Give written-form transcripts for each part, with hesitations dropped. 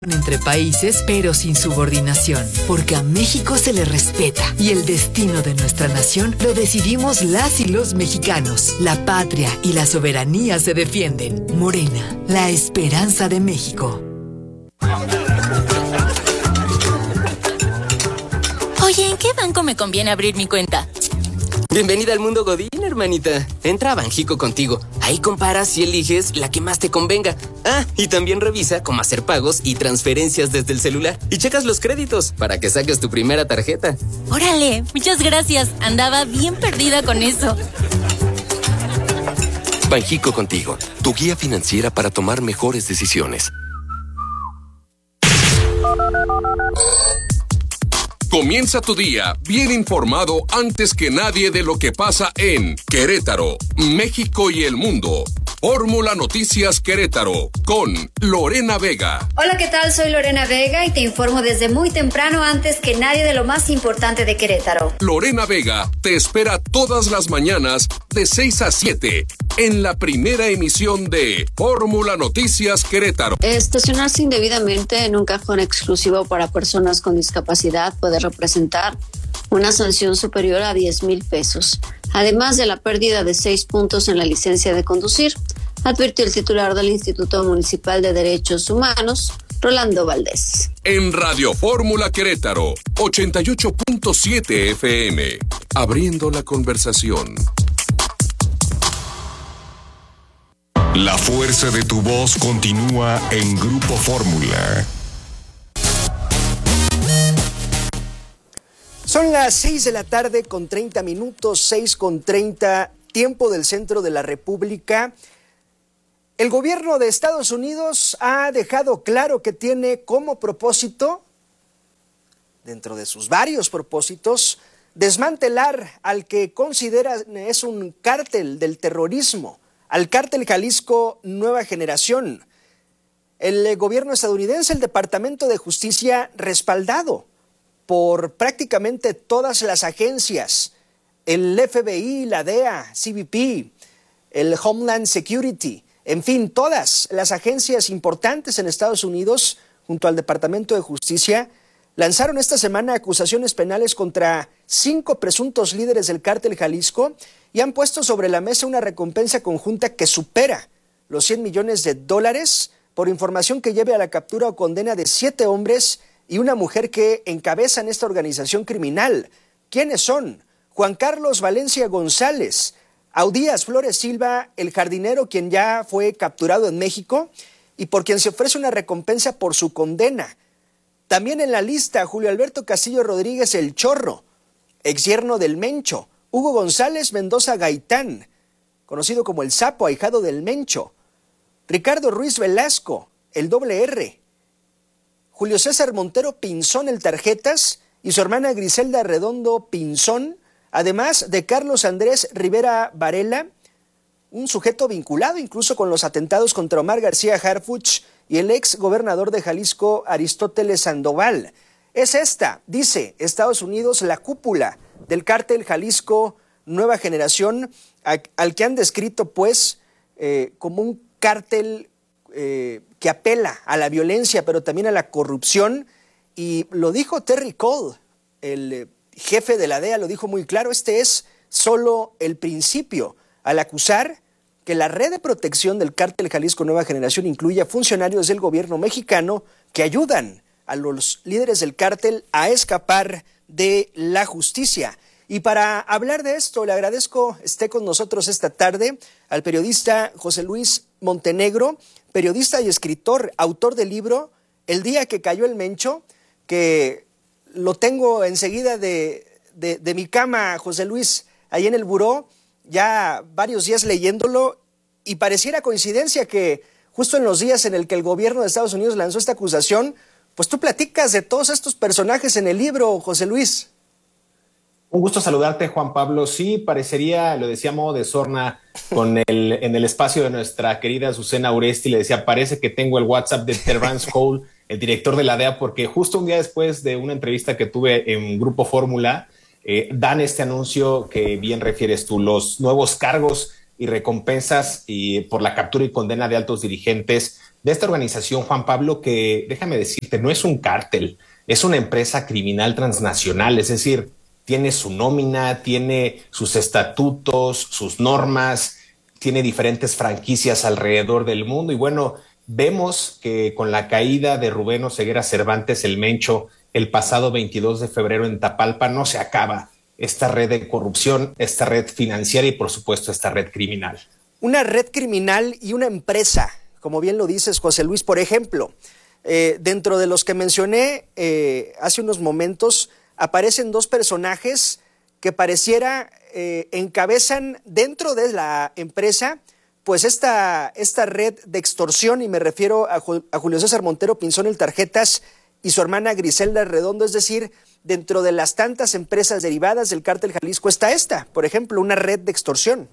Entre países, pero sin subordinación, porque a México se le respeta y el destino de nuestra nación lo decidimos las y los mexicanos. La patria y la soberanía se defienden. Morena, la esperanza de México. Oye, ¿en qué banco me conviene abrir mi cuenta? Bienvenida al mundo Godín, hermanita. Entra a Banjico Contigo. Ahí comparas y eliges la que más te convenga. Ah, y también revisa cómo hacer pagos y transferencias desde el celular. Y checas los créditos para que saques tu primera tarjeta. ¡Órale! Muchas gracias. Andaba bien perdida con eso. Banjico Contigo, tu guía financiera para tomar mejores decisiones. Comienza tu día bien informado antes que nadie de lo que pasa en Querétaro, México y el mundo. Fórmula Noticias Querétaro con Lorena Vega. Hola, ¿qué tal? Soy Lorena Vega y te informo desde muy temprano antes que nadie de lo más importante de Querétaro. Lorena Vega te espera todas las mañanas de 6 a 7 en la primera emisión de Fórmula Noticias Querétaro. Estacionarse indebidamente en un cajón exclusivo para personas con discapacidad puede representar una sanción superior a 10,000 pesos, además de la pérdida de 6 puntos en la licencia de conducir, advirtió el titular del Instituto Municipal de Derechos Humanos, Rolando Valdés. En Radio Fórmula Querétaro, 88.7 FM, abriendo la conversación. La fuerza de tu voz continúa en Grupo Fórmula. Son las 6 de la tarde con 30 minutos, 6:30, tiempo del centro de la República. El gobierno de Estados Unidos ha dejado claro que tiene como propósito, dentro de sus varios propósitos, desmantelar al que considera es un cártel del terrorismo, al cártel Jalisco Nueva Generación. El gobierno estadounidense, el Departamento de Justicia, respaldado por prácticamente todas las agencias, el FBI, la DEA, CBP, el Homeland Security, en fin, todas las agencias importantes en Estados Unidos, junto al Departamento de Justicia, lanzaron esta semana acusaciones penales contra 5 presuntos líderes del cártel Jalisco y han puesto sobre la mesa una recompensa conjunta que supera los $100 millones por información que lleve a la captura o condena de 7 hombres y una mujer que encabezan esta organización criminal. ¿Quiénes son? Juan Carlos Valencia González, Audías Flores Silva, el jardinero quien ya fue capturado en México y por quien se ofrece una recompensa por su condena. También en la lista, Julio Alberto Castillo Rodríguez el Chorro, exyerno del Mencho, Hugo González Mendoza Gaitán, conocido como el Sapo, ahijado del Mencho, Ricardo Ruiz Velasco, el Doble R, Julio César Montero Pinzón, el Tarjetas, y su hermana Griselda Redondo Pinzón, además de Carlos Andrés Rivera Varela, un sujeto vinculado incluso con los atentados contra Omar García Harfuch y el ex gobernador de Jalisco, Aristóteles Sandoval. Es esta, dice Estados Unidos, la cúpula del cártel Jalisco Nueva Generación, al que han descrito pues como un cártel que apela a la violencia, pero también a la corrupción, y lo dijo Terry Cole, el jefe de la DEA, lo dijo muy claro, este es solo el principio, al acusar que la red de protección del cártel Jalisco Nueva Generación incluye a funcionarios del gobierno mexicano que ayudan a los líderes del cártel a escapar de la justicia. Y para hablar de esto, le agradezco esté con nosotros esta tarde al periodista José Luis Montenegro, periodista y escritor, autor del libro El día que cayó el Mencho, que lo tengo enseguida de mi cama, José Luis, ahí en el buró, ya varios días leyéndolo, y pareciera coincidencia que justo en los días en el que el gobierno de Estados Unidos lanzó esta acusación, pues tú platicas de todos estos personajes en el libro, José Luis. Un gusto saludarte, Juan Pablo. Sí, parecería, lo decía Mo de Sorna en el espacio de nuestra querida Azucena Uresti, le decía, parece que tengo el WhatsApp de Terrence Cole, el director de la DEA, porque justo un día después de una entrevista que tuve en Grupo Fórmula, dan este anuncio que bien refieres tú, los nuevos cargos y recompensas y por la captura y condena de altos dirigentes de esta organización, Juan Pablo, que déjame decirte, no es un cártel, es una empresa criminal transnacional, es decir, tiene su nómina, tiene sus estatutos, sus normas, tiene diferentes franquicias alrededor del mundo y bueno, vemos que con la caída de Rubén Oseguera Cervantes, el Mencho, el pasado 22 de febrero en Tapalpa, no se acaba esta red de corrupción, esta red financiera y por supuesto esta red criminal. Una red criminal y una empresa, como bien lo dices, José Luis. Por ejemplo, dentro de los que mencioné hace unos momentos, aparecen dos personajes que pareciera encabezan dentro de la empresa pues esta red de extorsión, y me refiero a Julio César Montero Pinzón, el Tarjetas, y su hermana Griselda Redondo. Es decir, dentro de las tantas empresas derivadas del Cártel Jalisco está esta, por ejemplo, una red de extorsión.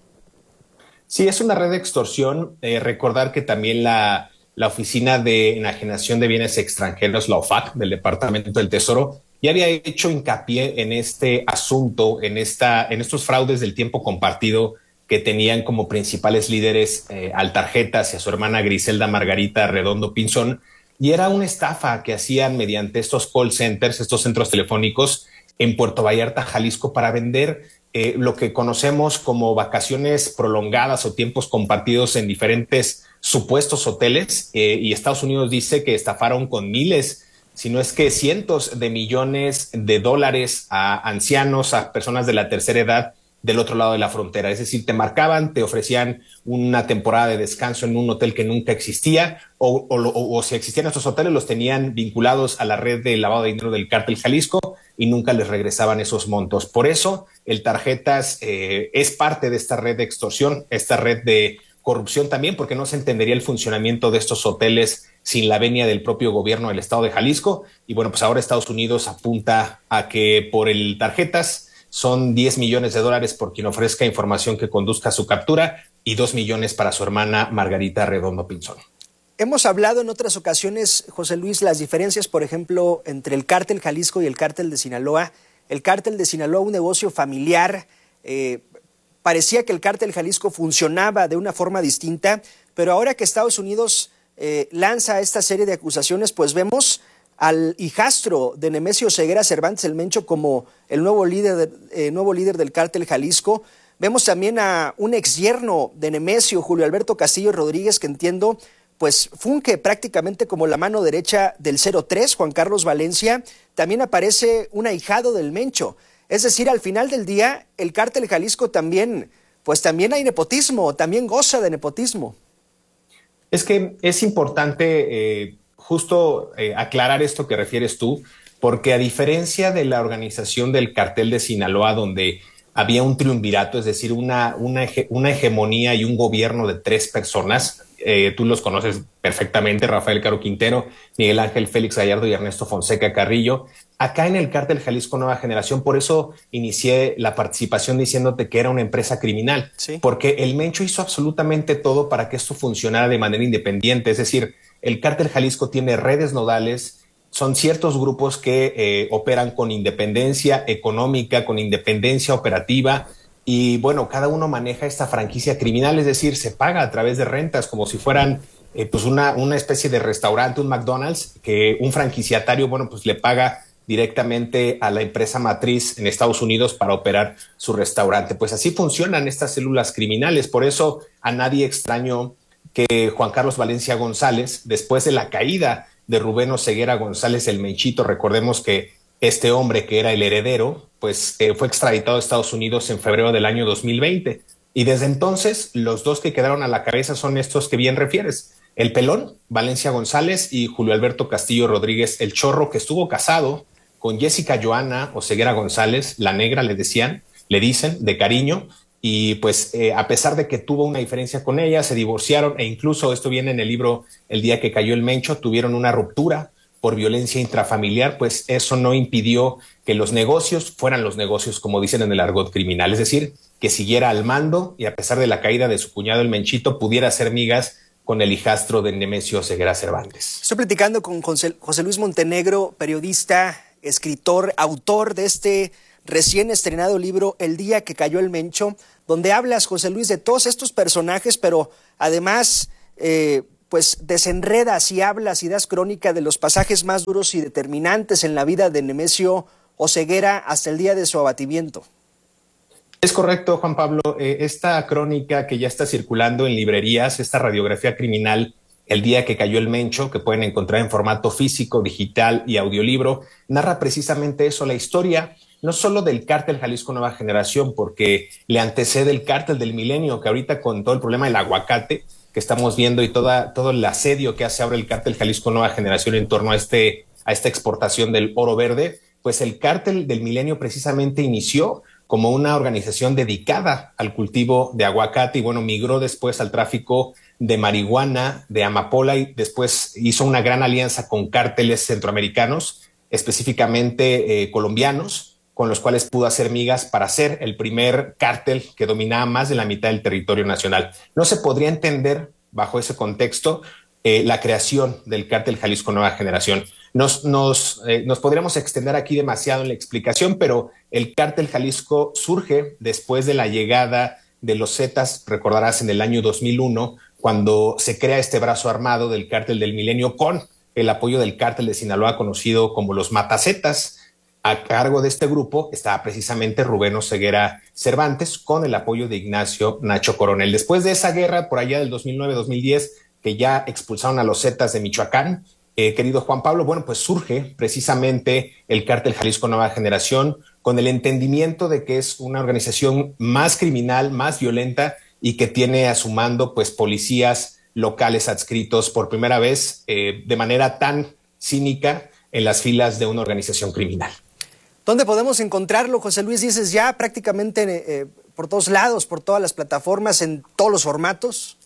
Sí, es una red de extorsión. Recordar que también la Oficina de Enajenación de Bienes Extranjeros, la OFAC, del Departamento del Tesoro, ya había hecho hincapié en este asunto, en estos fraudes del tiempo compartido que tenían como principales líderes al Tarjetas y a su hermana Griselda Margarita Redondo Pinzón, y era una estafa que hacían mediante estos call centers, estos centros telefónicos en Puerto Vallarta, Jalisco, para vender lo que conocemos como vacaciones prolongadas o tiempos compartidos en diferentes supuestos hoteles, y Estados Unidos dice que estafaron con miles, si no es que cientos de millones de dólares a ancianos, a personas de la tercera edad del otro lado de la frontera. Es decir, te marcaban, te ofrecían una temporada de descanso en un hotel que nunca existía, o si existían estos hoteles, los tenían vinculados a la red de lavado de dinero del Cártel Jalisco y nunca les regresaban esos montos. Por eso el Tarjetas es parte de esta red de extorsión, esta red de corrupción también, porque no se entendería el funcionamiento de estos hoteles sin la venia del propio gobierno del estado de Jalisco. Y bueno, pues ahora Estados Unidos apunta a que por el Tarjetas son $10 millones por quien ofrezca información que conduzca a su captura y $2 millones para su hermana Margarita Redondo Pinzón. Hemos hablado en otras ocasiones, José Luis, las diferencias, por ejemplo, entre el Cártel Jalisco y el Cártel de Sinaloa. El Cártel de Sinaloa, un negocio familiar, parecía que el Cártel Jalisco funcionaba de una forma distinta, pero ahora que Estados Unidos lanza esta serie de acusaciones, pues vemos al hijastro de Nemesio Oseguera Cervantes, el Mencho, como el nuevo líder del Cártel Jalisco. Vemos también a un exyerno de Nemesio, Julio Alberto Castillo Rodríguez, que entiendo pues funge prácticamente como la mano derecha del 03, Juan Carlos Valencia. También aparece un ahijado del Mencho. Es decir, al final del día, el Cártel Jalisco también hay nepotismo, también goza de nepotismo. Es que es importante justo aclarar esto que refieres tú, porque a diferencia de la organización del Cartel de Sinaloa, donde había un triunvirato, es decir, una hegemonía y un gobierno de 3 personas, tú los conoces perfectamente, Rafael Caro Quintero, Miguel Ángel Félix Gallardo y Ernesto Fonseca Carrillo. Acá en el Cártel Jalisco Nueva Generación, por eso inicié la participación diciéndote que era una empresa criminal, sí, porque el Mencho hizo absolutamente todo para que esto funcionara de manera independiente. Es decir, el Cártel Jalisco tiene redes nodales, son ciertos grupos que operan con independencia económica, con independencia operativa, y bueno, cada uno maneja esta franquicia criminal, es decir, se paga a través de rentas como si fueran pues una especie de restaurante, un McDonald's, que un franquiciatario, bueno, pues le paga directamente a la empresa matriz en Estados Unidos para operar su restaurante. Pues así funcionan estas células criminales. Por eso a nadie extrañó que Juan Carlos Valencia González, después de la caída de Rubén Oseguera González, el Menchito, recordemos que este hombre que era el heredero, pues fue extraditado a Estados Unidos en febrero del año 2020. Y desde entonces los dos que quedaron a la cabeza son estos que bien refieres. El Pelón, Valencia González, y Julio Alberto Castillo Rodríguez, el Chorro, que estuvo casado con Jessica Joana Oseguera González, la negra le dicen, de cariño, y pues a pesar de que tuvo una diferencia con ella, se divorciaron, e incluso esto viene en el libro El día que cayó el Mencho, tuvieron una ruptura por violencia intrafamiliar. Pues eso no impidió que los negocios fueran los negocios, como dicen en el argot criminal, es decir, que siguiera al mando y a pesar de la caída de su cuñado el Menchito pudiera hacer migas con el hijastro de Nemesio Oseguera Cervantes. Estoy platicando con José Luis Montenegro, periodista, escritor, autor de este recién estrenado libro El día que cayó el Mencho, donde hablas, José Luis, de todos estos personajes, pero además pues desenredas y hablas y das crónica de los pasajes más duros y determinantes en la vida de Nemesio Oseguera hasta el día de su abatimiento. Es correcto, Juan Pablo. Esta crónica que ya está circulando en librerías, esta radiografía criminal, El día que cayó el Mencho, que pueden encontrar en formato físico, digital y audiolibro, narra precisamente eso, la historia no solo del cártel Jalisco Nueva Generación, porque le antecede el cártel del Milenio, que ahorita con todo el problema del aguacate que estamos viendo y todo el asedio que hace ahora el cártel Jalisco Nueva Generación en torno a esta exportación del oro verde, pues el cártel del Milenio precisamente inició como una organización dedicada al cultivo de aguacate y bueno, migró después al tráfico de marihuana, de amapola, y después hizo una gran alianza con cárteles centroamericanos, específicamente colombianos, con los cuales pudo hacer migas para ser el primer cártel que dominaba más de la mitad del territorio nacional. No se podría entender bajo ese contexto la creación del cártel Jalisco Nueva Generación. Nos podríamos extender aquí demasiado en la explicación, pero el cártel Jalisco surge después de la llegada de los Zetas, recordarás, en el año 2001, cuando se crea este brazo armado del cártel del Milenio con el apoyo del cártel de Sinaloa conocido como los Matazetas. A cargo de este grupo estaba precisamente Rubén Oseguera Cervantes con el apoyo de Ignacio Nacho Coronel. Después de esa guerra, por allá del 2009-2010, que ya expulsaron a los Zetas de Michoacán, querido Juan Pablo, bueno, pues surge precisamente el cártel Jalisco Nueva Generación con el entendimiento de que es una organización más criminal, más violenta y que tiene a su mando pues policías locales adscritos por primera vez de manera tan cínica en las filas de una organización criminal. ¿Dónde podemos encontrarlo, José Luis? Dices ya prácticamente por todos lados, por todas las plataformas, en todos los formatos.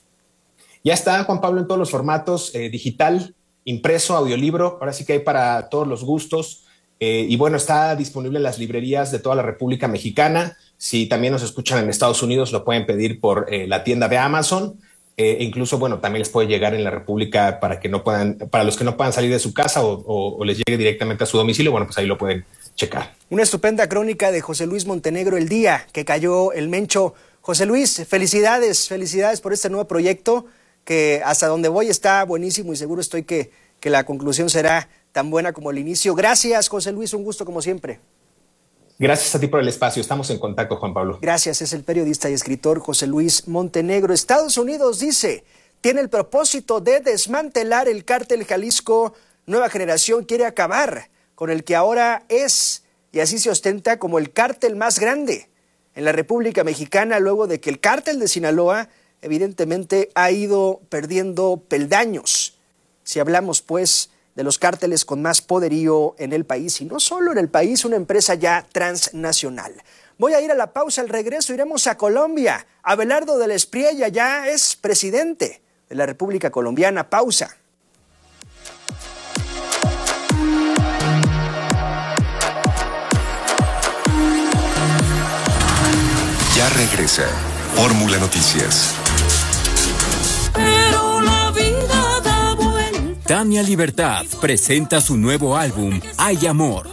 Ya está, Juan Pablo, en todos los formatos, digital, impreso, audiolibro, ahora sí que hay para todos los gustos. Y bueno, está disponible en las librerías de toda la República Mexicana. Si también nos escuchan en Estados Unidos, lo pueden pedir por la tienda de Amazon. Incluso, bueno, también les puede llegar en la República para los que no puedan salir de su casa o les llegue directamente a su domicilio. Bueno, pues ahí lo pueden checar. Una estupenda crónica de José Luis Montenegro, El día que cayó el Mencho. José Luis, felicidades por este nuevo proyecto que hasta donde voy está buenísimo y seguro estoy que la conclusión será tan buena como el inicio. Gracias, José Luis, un gusto como siempre. Gracias a ti por el espacio. Estamos en contacto, Juan Pablo. Gracias, es el periodista y escritor José Luis Montenegro. Estados Unidos, dice, tiene el propósito de desmantelar el cártel Jalisco Nueva Generación, quiere acabar con el que ahora es, y así se ostenta, como el cártel más grande en la República Mexicana, luego de que el cártel de Sinaloa evidentemente ha ido perdiendo peldaños. Si hablamos, pues, de los cárteles con más poderío en el país, y no solo en el país, una empresa ya transnacional. Voy a ir a la pausa, al regreso iremos a Colombia. Abelardo del Espriella ya es presidente de la República Colombiana. Pausa. Ya regresa Fórmula Noticias. Tania Libertad presenta su nuevo álbum, Hay Amor.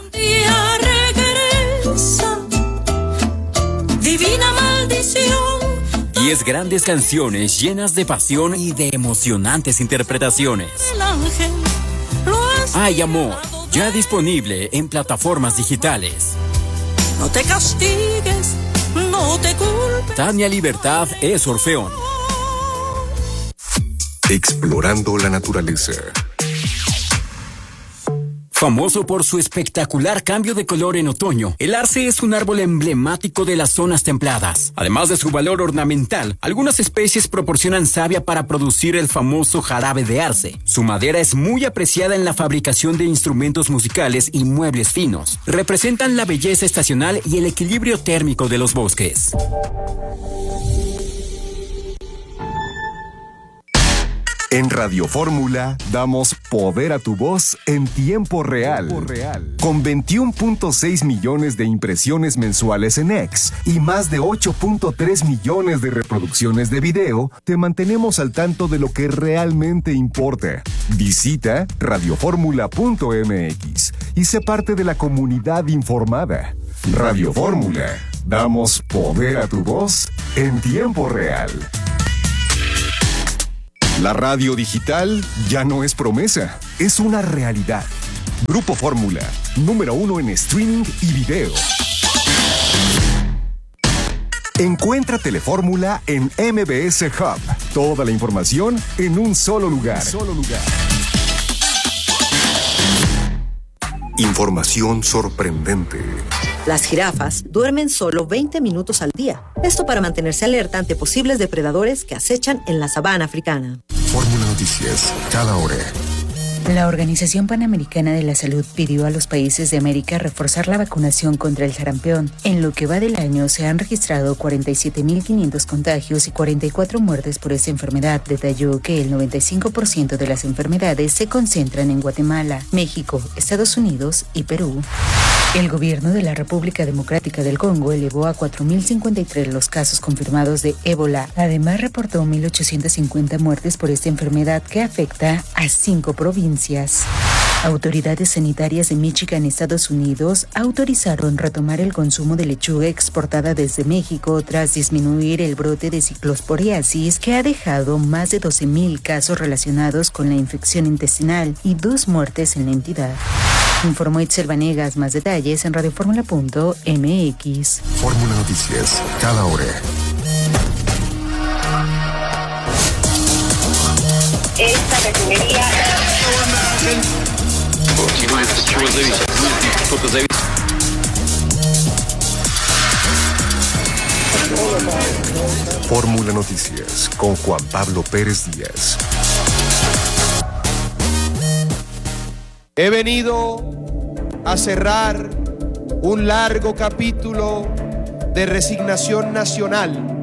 Divina maldición. 10 grandes canciones llenas de pasión y de emocionantes interpretaciones. Hay Amor, ya disponible en plataformas digitales. No te castigues, no te culpes. Tania Libertad es Orfeón. Explorando la naturaleza. Famoso por su espectacular cambio de color en otoño, el arce es un árbol emblemático de las zonas templadas. Además de su valor ornamental, algunas especies proporcionan savia para producir el famoso jarabe de arce. Su madera es muy apreciada en la fabricación de instrumentos musicales y muebles finos. Representan la belleza estacional y el equilibrio térmico de los bosques. En Radio Fórmula damos poder a tu voz en tiempo real. Con 21.6 millones de impresiones mensuales en X y más de 8.3 millones de reproducciones de video, te mantenemos al tanto de lo que realmente importa. Visita radioformula.mx y sé parte de la comunidad informada. Radio Fórmula. Damos poder a tu voz en tiempo real. La radio digital ya no es promesa, es una realidad. Grupo Fórmula, número 1 en streaming y video. Encuentra Telefórmula en MBS Hub. Toda la información en un solo lugar. Información sorprendente. Las jirafas duermen solo 20 minutos al día. Esto para mantenerse alerta ante posibles depredadores que acechan en la sabana africana. Fórmula Noticias, cada hora. La Organización Panamericana de la Salud pidió a los países de América reforzar la vacunación contra el sarampión. En lo que va del año se han registrado 47.500 contagios y 44 muertes por esta enfermedad. Detalló que el 95% de las enfermedades se concentran en Guatemala, México, Estados Unidos y Perú. El gobierno de la República Democrática del Congo elevó a 4.053 los casos confirmados de ébola. Además, reportó 1.850 muertes por esta enfermedad que afecta a 5 provincias. Autoridades sanitarias de Michigan, Estados Unidos, autorizaron retomar el consumo de lechuga exportada desde México tras disminuir el brote de ciclosporiasis que ha dejado más de 12.000 casos relacionados con la infección intestinal y 2 muertes en la entidad. Informó Itzel Vanegas. Más detalles en radioformula.mx. Fórmula Noticias, cada hora. Esta refinería... Fórmula Noticias con Juan Pablo Pérez Díaz. He venido a cerrar un largo capítulo de resignación nacional